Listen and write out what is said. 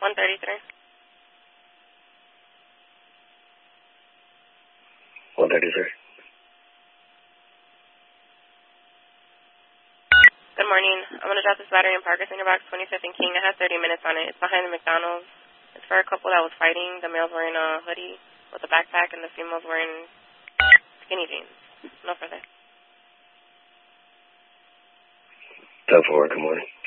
133. 133. Good morning. I'm going to drop this battery in Parker Center Box 25th and King. It has 30 minutes on it. It's behind the McDonald's. It's for a couple that was fighting. The male's wearing a hoodie with a backpack, and the female's wearing skinny jeans. No further. 10-4, good morning.